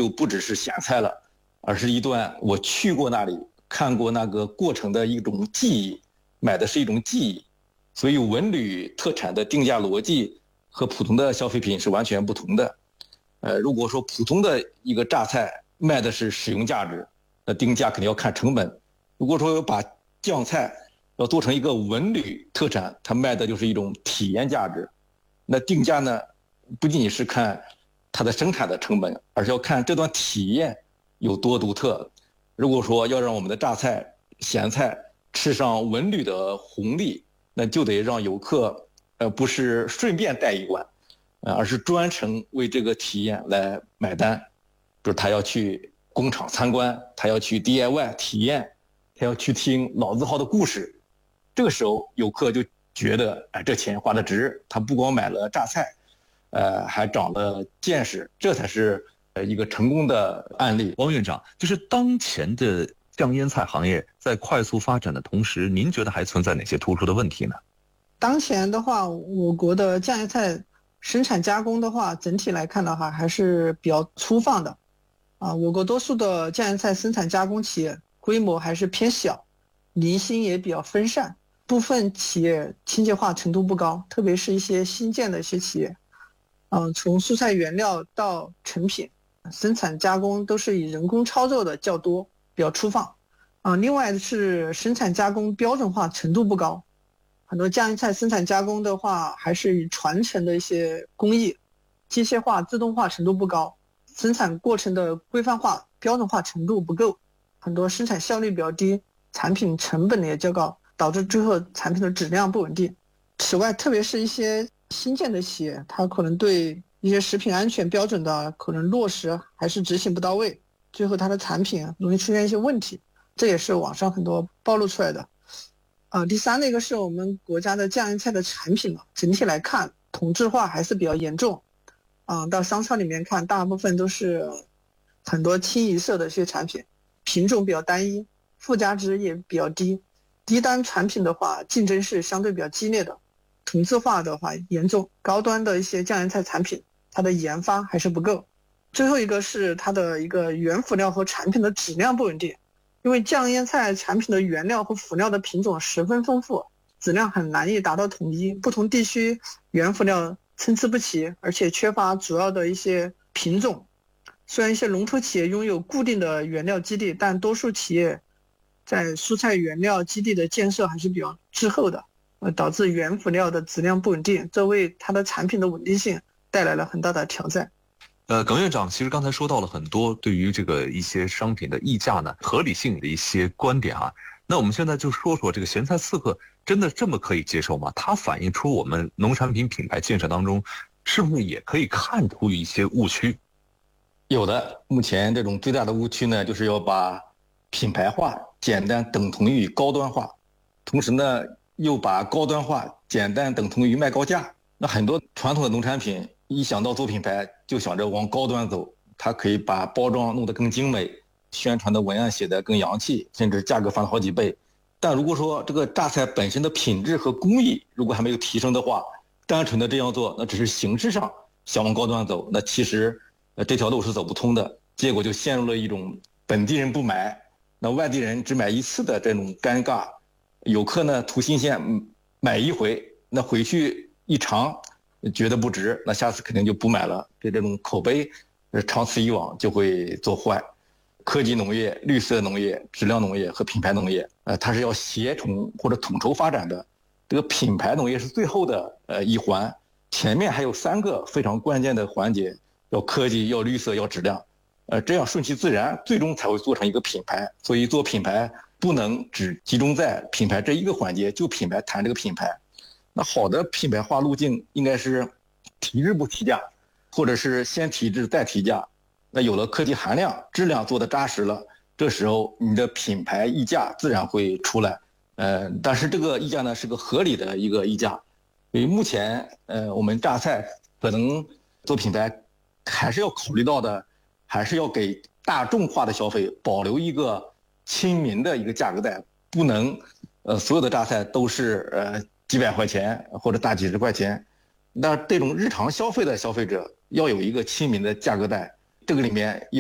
就不只是咸菜了，而是一段我去过那里看过那个过程的一种记忆，买的是一种记忆。所以文旅特产的定价逻辑和普通的消费品是完全不同的。如果说普通的一个榨菜卖的是使用价值，那定价肯定要看成本。如果说把酱菜要做成一个文旅特产，它卖的就是一种体验价值。那定价呢，不仅仅是看它的生产的成本，而是要看这段体验有多独特。如果说要让我们的榨菜、咸菜吃上文旅的红利，那就得让游客，不是顺便带一碗，而是专程为这个体验来买单。比如他要去工厂参观，他要去 DIY 体验，他要去听老字号的故事。这个时候，游客就觉得，这钱花的值。他不光买了榨菜，还长了见识，这才是一个成功的案例。 王院长，就是当前的酱腌菜行业在快速发展的同时，您觉得还存在哪些突出的问题呢？ 当前的话，我国的酱腌菜生产加工的话，整体来看的话，还是比较粗放的。我国多数的酱腌菜生产加工企业规模还是偏小，零星也比较分散，部分企业清洁化程度不高，特别是一些新建的一些企业。从蔬菜原料到成品，生产加工都是以人工操作的较多，比较粗放。另外是生产加工标准化程度不高，很多酱腌菜生产加工的话，还是以传承的一些工艺，机械化、自动化程度不高，生产过程的规范化、标准化程度不够，很多生产效率比较低，产品成本也较高，导致最后产品的质量不稳定。此外，特别是一些新建的企业，它可能对一些食品安全标准的可能落实还是执行不到位，最后它的产品容易出现一些问题，这也是网上很多暴露出来的。第三个是我们国家的酱腌菜的产品整体来看同质化还是比较严重。到商超里面看，大部分都是很多清一色的一些产品，品种比较单一，附加值也比较低，低端产品的话竞争是相对比较激烈的，同质化的话严重，高端的一些酱腌菜产品它的研发还是不够。最后一个是它的一个原辅料和产品的质量不稳定，因为酱腌菜产品的原料和辅料的品种十分丰富，质量很难以达到统一，不同地区原辅料参差不齐，而且缺乏主要的一些品种。虽然一些龙头企业拥有固定的原料基地，但多数企业在蔬菜原料基地的建设还是比较滞后的，导致原辅料的质量不稳定，这为它的产品的稳定性带来了很大的挑战。 耿院长其实刚才说到了很多对于这个一些商品的溢价呢合理性的一些观点啊。那我们现在就说说这个咸菜刺客真的这么可以接受吗？它反映出我们农产品品牌建设当中是不是也可以看出一些误区？ 有的，目前这种最大的误区呢，就是要把品牌化简单等同于高端化，同时呢又把高端化简单等同于卖高价。那很多传统的农产品一想到做品牌就想着往高端走，它可以把包装弄得更精美，宣传的文案写得更洋气，甚至价格翻了好几倍。但如果说这个榨菜本身的品质和工艺如果还没有提升的话，单纯的这样做，那只是形式上想往高端走，那其实这条路是走不通的，结果就陷入了一种本地人不买，那外地人只买一次的这种尴尬。游客呢图新鲜买一回，那回去一尝觉得不值，那下次肯定就不买了，这种口碑长此以往就会做坏。科技农业、绿色农业、质量农业和品牌农业，它是要协同或者统筹发展的。这个品牌农业是最后的一环，前面还有3个非常关键的环节，要科技、要绿色、要质量，这样顺其自然，最终才会做成一个品牌。所以做品牌不能只集中在品牌这一个环节，就品牌谈这个品牌。那好的品牌化路径应该是提质不提价，或者是先提质再提价。那有了科技含量，质量做得扎实了，这时候你的品牌溢价自然会出来。但是这个溢价呢是个合理的一个溢价。所以目前我们榨菜可能做品牌还是要考虑到的，还是要给大众化的消费保留一个亲民的一个价格带，不能所有的榨菜都是几百块钱或者大几十块钱。那这种日常消费的消费者要有一个亲民的价格带，这个里面